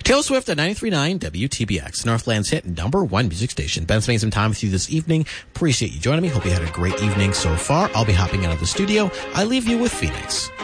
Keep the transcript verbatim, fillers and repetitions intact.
Taylor Swift at ninety-three point nine W T B X, Northland's hit number one music station. Ben spending some time with you this evening. Appreciate you joining me. Hope you had a great evening so far. I'll be hopping out of the studio. I leave you with Phoenix.